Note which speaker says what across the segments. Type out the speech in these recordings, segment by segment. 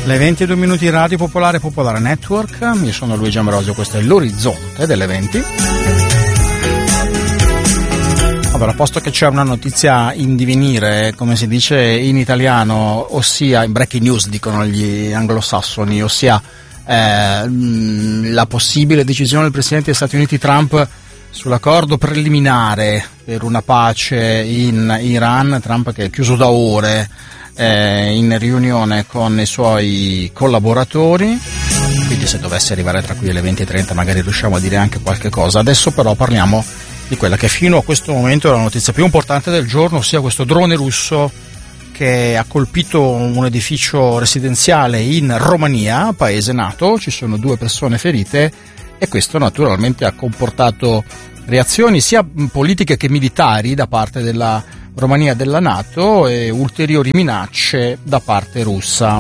Speaker 1: Le 22 minuti Radio Popolare Popolare Network. Io sono Luigi Ambrosio, questo è l'orizzonte delle 20. Allora, posto che c'è una notizia in divenire, come si dice in italiano, ossia in breaking news dicono gli anglosassoni, ossia la possibile decisione del Presidente degli Stati Uniti Trump sull'accordo preliminare per una pace in Iran, Trump che è chiuso da ore in riunione con i suoi collaboratori, quindi se dovesse arrivare tra qui alle 20:30 magari riusciamo a dire anche qualche cosa. Adesso però parliamo di quella che fino a questo momento è la notizia più importante del giorno, ossia questo drone russo che ha colpito un edificio residenziale in Romania, paese NATO. Ci sono 2 persone ferite e questo naturalmente ha comportato reazioni sia politiche che militari da parte della Romania e della NATO e ulteriori minacce da parte russa.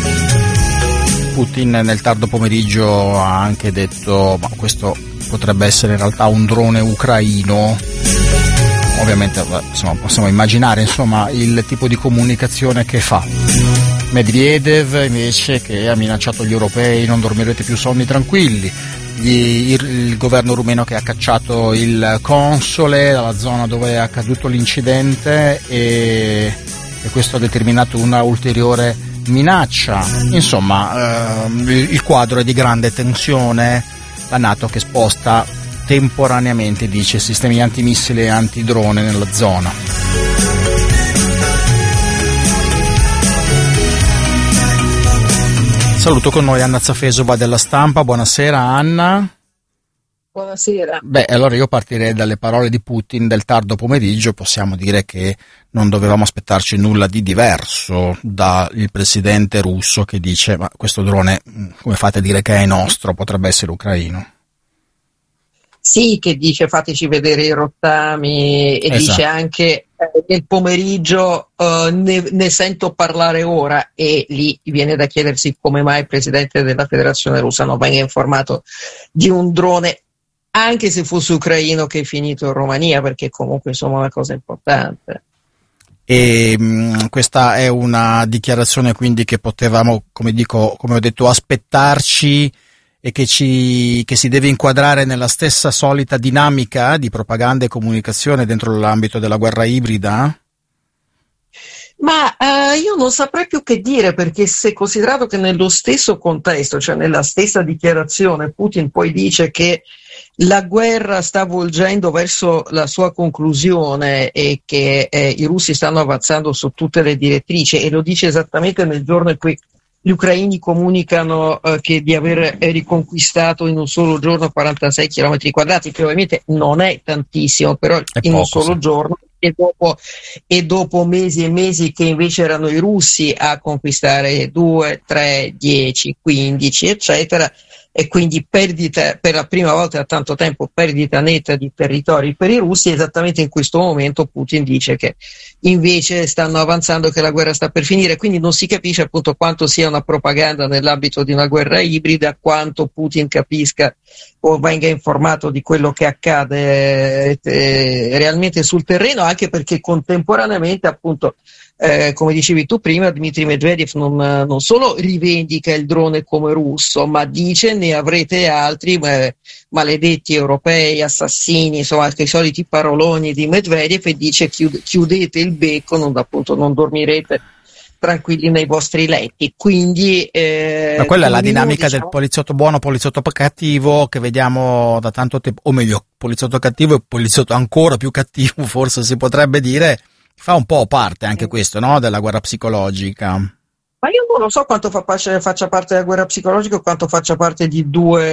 Speaker 1: Putin nel tardo pomeriggio ha anche detto ma questo potrebbe essere in realtà un drone ucraino. Ovviamente insomma, possiamo immaginare insomma il tipo di comunicazione che fa. Medvedev invece che ha minacciato gli europei: non dormirete più sonni tranquilli. Il governo rumeno che ha cacciato il console dalla zona dove è accaduto l'incidente e questo ha determinato una ulteriore minaccia. Insomma, il quadro è di grande tensione. La NATO che sposta temporaneamente, dice, sistemi antimissili e antidrone nella zona. Saluto con noi Anna Zafesova della Stampa. Buonasera Anna.
Speaker 2: Buonasera.
Speaker 1: Allora io partirei dalle parole di Putin del tardo pomeriggio. Possiamo dire che non dovevamo aspettarci nulla di diverso dal presidente russo che dice ma questo drone, come fate a dire che è nostro, potrebbe essere ucraino.
Speaker 2: Sì, che dice fateci vedere i rottami e dice anche nel pomeriggio ne sento parlare ora, e lì viene da chiedersi come mai il presidente della Federazione Russa non venga informato di un drone, anche se fosse ucraino, che è finito in Romania, perché comunque insomma è una cosa importante.
Speaker 1: E questa è una dichiarazione quindi che potevamo, come ho detto, aspettarci, e che si deve inquadrare nella stessa solita dinamica di propaganda e comunicazione dentro l'ambito della guerra ibrida?
Speaker 2: Ma io non saprei più che dire, perché se considerato che nello stesso contesto, cioè nella stessa dichiarazione, Putin poi dice che la guerra sta volgendo verso la sua conclusione e che i russi stanno avanzando su tutte le direttrici, e lo dice esattamente nel giorno in cui gli ucraini comunicano che di aver riconquistato in un solo giorno 46 km quadrati, che ovviamente non è tantissimo, però in un solo giorno, e dopo mesi e mesi che invece erano i russi a conquistare 2, 3, 10, 15, eccetera, e quindi perdita per la prima volta da tanto tempo, perdita netta di territori per i russi. Esattamente in questo momento Putin dice che invece stanno avanzando, che la guerra sta per finire, quindi non si capisce appunto quanto sia una propaganda nell'ambito di una guerra ibrida, quanto Putin capisca o venga informato di quello che accade realmente sul terreno, anche perché contemporaneamente appunto come dicevi tu prima, Dmitry Medvedev non solo rivendica il drone come russo, ma dice ne avrete altri, maledetti europei, assassini, insomma i soliti paroloni di Medvedev, e dice chiudete il becco, non dormirete tranquilli nei vostri letti. Quindi
Speaker 1: ma quella è la dinamica del poliziotto buono, poliziotto cattivo che vediamo da tanto tempo, o meglio, poliziotto cattivo e poliziotto ancora più cattivo, forse si potrebbe dire. Fa un po' parte anche questo, no, della guerra psicologica.
Speaker 2: Ma io non lo so quanto faccia parte della guerra psicologica o quanto faccia parte di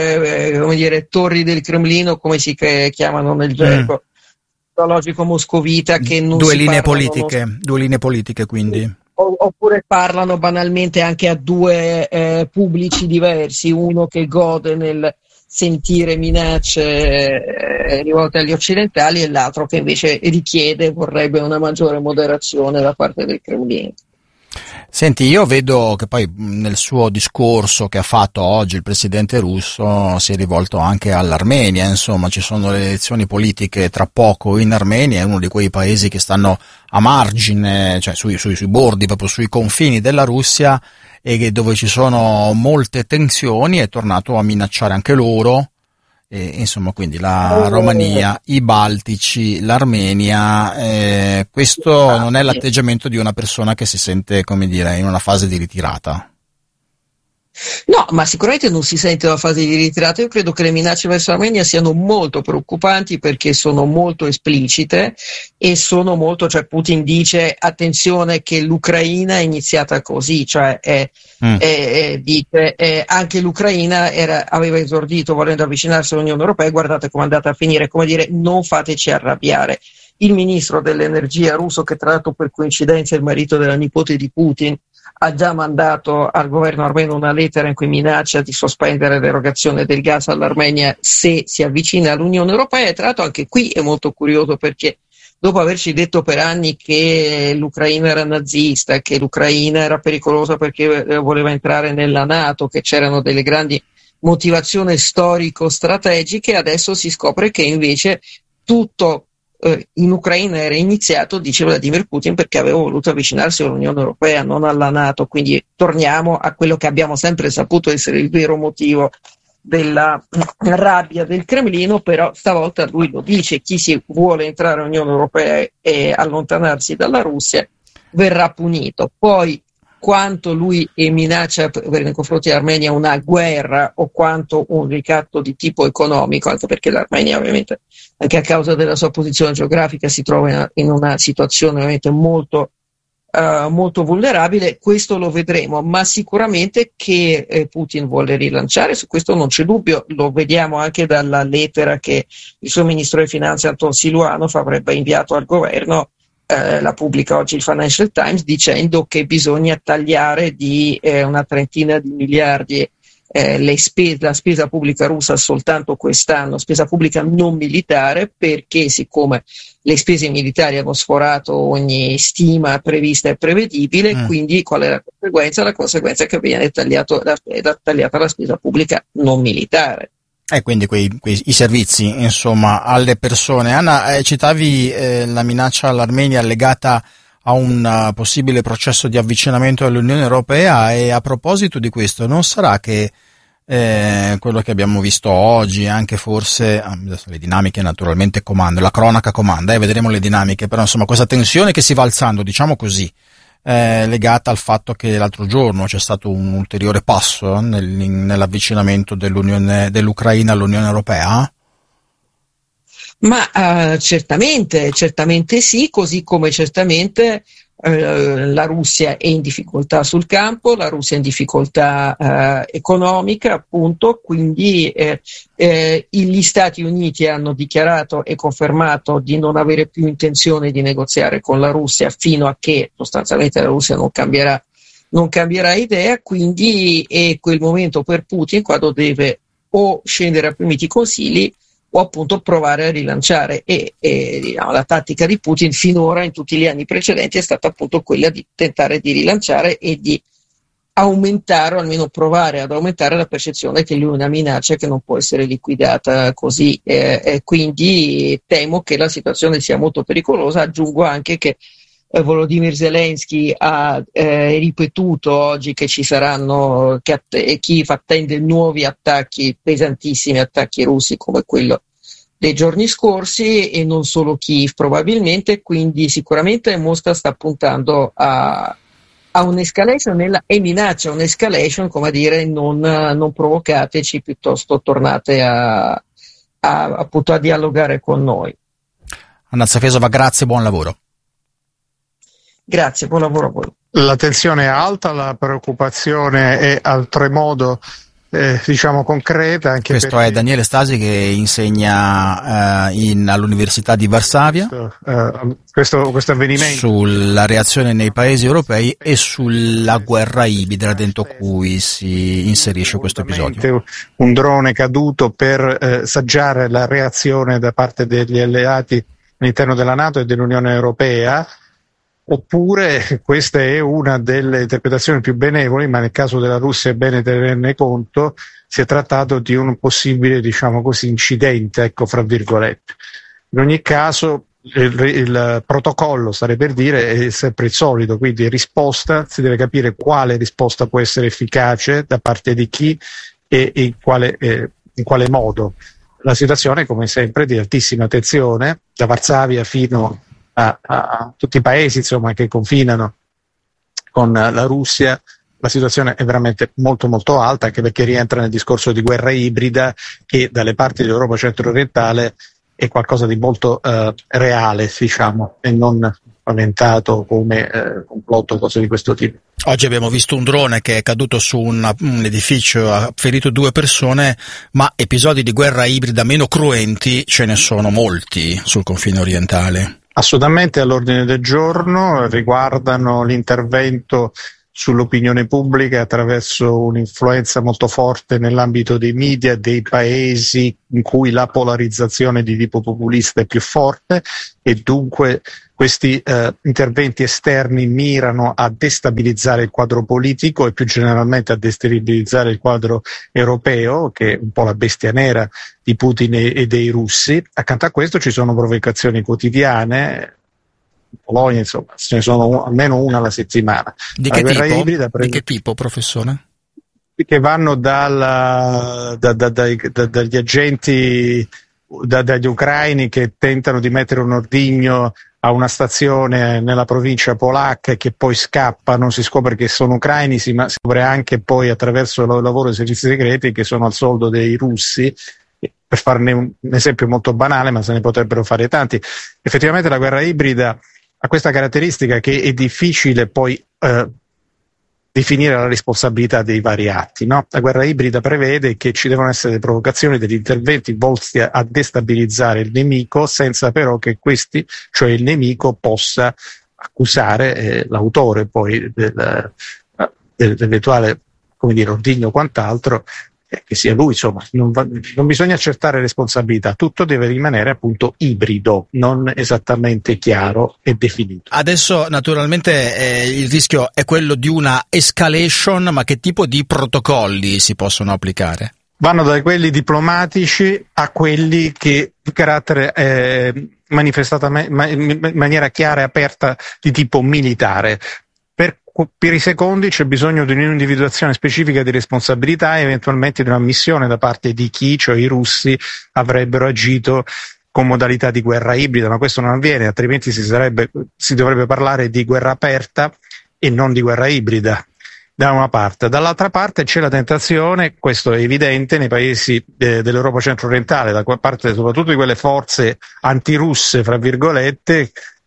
Speaker 2: 2 torri del Cremlino, come si chiamano nel gergo psicologico moscovita, che non
Speaker 1: 2 linee politiche, 2 linee politiche quindi.
Speaker 2: Oppure parlano banalmente anche a 2 pubblici diversi, uno che gode nel sentire minacce rivolte agli occidentali e l'altro che invece vorrebbe una maggiore moderazione da parte del Cremlino.
Speaker 1: Senti, io vedo che poi nel suo discorso che ha fatto oggi il presidente russo si è rivolto anche all'Armenia, insomma ci sono le elezioni politiche tra poco in Armenia, è uno di quei paesi che stanno a margine, cioè sui bordi, proprio sui confini della Russia, e dove ci sono molte tensioni è tornato a minacciare anche loro. E, insomma, quindi la Romania, i Baltici, l'Armenia, questo non è l'atteggiamento di una persona che si sente, come dire, in una fase di ritirata.
Speaker 2: No, ma sicuramente non si sente la fase di ritirata. Io credo che le minacce verso l'Armenia siano molto preoccupanti perché sono molto esplicite e sono molto, cioè Putin dice attenzione che l'Ucraina è iniziata così, cioè dice anche l'Ucraina aveva esordito volendo avvicinarsi all'Unione Europea, guardate come è andata a finire, come dire non fateci arrabbiare. Il ministro dell'energia russo, che tra l'altro per coincidenza è il marito della nipote di Putin, ha già mandato al governo armeno una lettera in cui minaccia di sospendere l'erogazione del gas all'Armenia se si avvicina all'Unione Europea. E tra l'altro anche qui è molto curioso perché dopo averci detto per anni che l'Ucraina era nazista, che l'Ucraina era pericolosa perché voleva entrare nella NATO, che c'erano delle grandi motivazioni storico-strategiche, adesso si scopre che invece tutto in Ucraina era iniziato, dice Vladimir Putin, perché aveva voluto avvicinarsi all'Unione Europea, non alla NATO. Quindi torniamo a quello che abbiamo sempre saputo essere il vero motivo della rabbia del Cremlino, però stavolta lui lo dice: chi si vuole entrare all'Unione Europea e allontanarsi dalla Russia verrà punito. Poi quanto lui minaccia nei confronti dell'Armenia una guerra o quanto un ricatto di tipo economico, anche perché l'Armenia ovviamente anche a causa della sua posizione geografica si trova in una situazione ovviamente molto vulnerabile, questo lo vedremo, ma sicuramente che Putin vuole rilanciare, su questo non c'è dubbio, lo vediamo anche dalla lettera che il suo ministro delle finanze Anton Siluanov avrebbe inviato al governo. La pubblica oggi il Financial Times, dicendo che bisogna tagliare di una trentina di miliardi la spesa pubblica russa soltanto quest'anno, spesa pubblica non militare, perché siccome le spese militari hanno sforato ogni stima prevista e prevedibile, quindi qual è la conseguenza? La conseguenza è che viene tagliata la spesa pubblica non militare.
Speaker 1: E quindi i servizi, insomma, alle persone. Anna, citavi la minaccia all'Armenia legata a un possibile processo di avvicinamento all'Unione Europea, e a proposito di questo, non sarà che quello che abbiamo visto oggi, anche forse adesso le dinamiche naturalmente comandano, la cronaca comanda, vedremo le dinamiche, però insomma questa tensione che si va alzando, diciamo così, legata al fatto che l'altro giorno c'è stato un ulteriore passo nell'avvicinamento dell'Ucraina all'Unione Europea?
Speaker 2: Ma certamente sì, così come certamente la Russia è in difficoltà sul campo, la Russia è in difficoltà economica, appunto, quindi gli Stati Uniti hanno dichiarato e confermato di non avere più intenzione di negoziare con la Russia fino a che sostanzialmente la Russia non cambierà idea, quindi è quel momento per Putin quando deve o scendere a primi consigli o appunto provare a rilanciare, e la tattica di Putin finora in tutti gli anni precedenti è stata appunto quella di tentare di rilanciare e di aumentare, o almeno provare ad aumentare la percezione che lui è una minaccia che non può essere liquidata così, quindi temo che la situazione sia molto pericolosa. Aggiungo anche che Volodymyr Zelensky ha ripetuto oggi che ci saranno, Kiev attende nuovi attacchi, pesantissimi attacchi russi come quello dei giorni scorsi, e non solo Kiev probabilmente, quindi sicuramente Mosca sta puntando a un'escalation e minaccia un'escalation, come a dire non provocateci, piuttosto tornate appunto a dialogare con noi.
Speaker 1: Anna Zafesova, grazie, buon lavoro.
Speaker 2: Grazie, buon lavoro a voi.
Speaker 3: La tensione è alta, la preoccupazione è oltremodo diciamo concreta. Anche
Speaker 1: questo è Daniele Stasi, che insegna all'Università di Varsavia,
Speaker 3: questo avvenimento
Speaker 1: sulla reazione nei paesi europei e sulla guerra ibrida dentro cui si inserisce questo episodio.
Speaker 3: Un drone caduto per saggiare la reazione da parte degli alleati all'interno della NATO e dell'Unione Europea. Oppure questa è una delle interpretazioni più benevoli, ma nel caso della Russia è bene tenerne conto, si è trattato di un possibile, diciamo così, incidente, ecco, fra virgolette. In ogni caso il protocollo, stare per dire, è sempre il solito, quindi risposta, si deve capire quale risposta può essere efficace da parte di chi e in quale modo. La situazione, come sempre, è di altissima tensione, da Varsavia fino a tutti i paesi, insomma, che confinano con la Russia. La situazione è veramente molto molto alta, anche perché rientra nel discorso di guerra ibrida che dalle parti dell'Europa centro-orientale è qualcosa di molto reale, diciamo, e non paventato come complotto o cose di questo tipo.
Speaker 1: Oggi abbiamo visto un drone che è caduto su un edificio, ha ferito 2 persone, ma episodi di guerra ibrida meno cruenti ce ne sono molti sul confine orientale.
Speaker 3: Assolutamente all'ordine del giorno, riguardano l'intervento sull'opinione pubblica attraverso un'influenza molto forte nell'ambito dei media dei paesi in cui la polarizzazione di tipo populista è più forte, e dunque questi interventi esterni mirano a destabilizzare il quadro politico e più generalmente a destabilizzare il quadro europeo, che è un po' la bestia nera di Putin e dei russi. Accanto a questo ci sono provocazioni quotidiane. In Polonia, insomma, ce ne sono almeno una alla settimana.
Speaker 1: Di che tipo? Ibrida, di che tipo, professore?
Speaker 3: Che vanno dagli agenti, dagli ucraini che tentano di mettere un ordigno a una stazione nella provincia polacca e che poi scappano, si scopre che sono ucraini, si scopre anche poi attraverso il lavoro dei servizi segreti che sono al soldo dei russi. Per farne un esempio molto banale, ma se ne potrebbero fare tanti. Effettivamente la guerra ibrida ha questa caratteristica che è difficile poi definire la responsabilità dei vari atti, no? La guerra ibrida prevede che ci devono essere delle provocazioni, degli interventi volti a destabilizzare il nemico, senza però che questi, cioè il nemico, possa accusare l'autore poi dell'eventuale, come dire, ordigno o quant'altro, che sia lui, insomma. Non bisogna accertare responsabilità, tutto deve rimanere appunto ibrido, non esattamente chiaro e definito.
Speaker 1: Adesso naturalmente il rischio è quello di una escalation, ma che tipo di protocolli si possono applicare?
Speaker 3: Vanno da quelli diplomatici a quelli che di carattere in maniera chiara e aperta di tipo militare. Per i secondi c'è bisogno di un'individuazione specifica di responsabilità e eventualmente di una ammissione da parte di chi, cioè i russi, avrebbero agito con modalità di guerra ibrida, ma questo non avviene, altrimenti si dovrebbe parlare di guerra aperta e non di guerra ibrida, da una parte. Dall'altra parte c'è la tentazione, questo è evidente, nei paesi dell'Europa centro-orientale, da parte soprattutto di quelle forze antirusse, fra virgolette,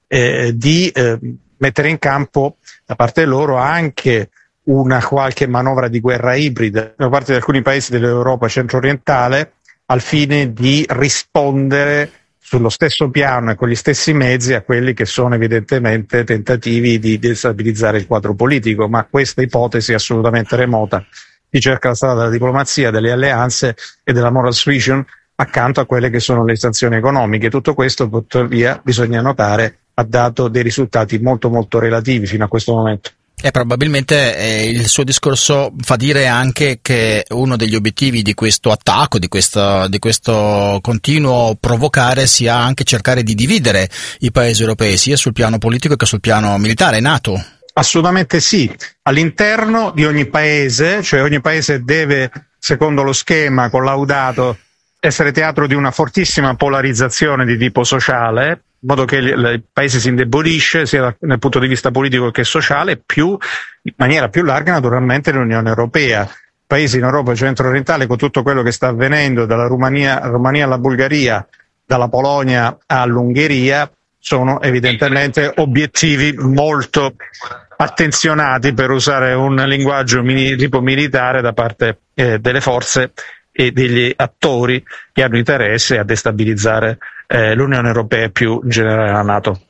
Speaker 3: di mettere in campo da parte loro anche una qualche manovra di guerra ibrida da parte di alcuni paesi dell'Europa centro-orientale, al fine di rispondere sullo stesso piano e con gli stessi mezzi a quelli che sono evidentemente tentativi di destabilizzare il quadro politico, ma questa ipotesi è assolutamente remota. Si cerca la strada della diplomazia, delle alleanze e della moral suasion accanto a quelle che sono le sanzioni economiche. Tutto questo, tuttavia, bisogna notare, ha dato dei risultati molto molto relativi fino a questo momento.
Speaker 1: E probabilmente il suo discorso fa dire anche che uno degli obiettivi di questo attacco, di questo continuo provocare, sia anche cercare di dividere i paesi europei, sia sul piano politico che sul piano militare, NATO.
Speaker 3: Assolutamente sì, all'interno di ogni paese, cioè ogni paese deve, secondo lo schema collaudato, essere teatro di una fortissima polarizzazione di tipo sociale, in modo che il paese si indebolisce sia dal punto di vista politico che sociale, in maniera più larga naturalmente l'Unione Europea. Paesi in Europa centro-orientale, con tutto quello che sta avvenendo dalla Romania alla Bulgaria, dalla Polonia all'Ungheria, sono evidentemente obiettivi molto attenzionati, per usare un linguaggio tipo militare, da parte delle forze e degli attori che hanno interesse a destabilizzare l'Unione Europea e più in generale la NATO.